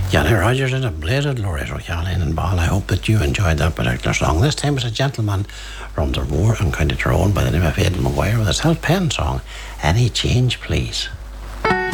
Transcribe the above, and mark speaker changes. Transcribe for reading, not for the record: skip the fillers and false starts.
Speaker 1: Johnny Rogers and a bladed Laurie O'Callaghan and Ball. I hope that you enjoyed that particular song. This time it's a gentleman from the Roar in County Tyrone by the name of Aidan Maguire with his Help Pen song, Any Change Please.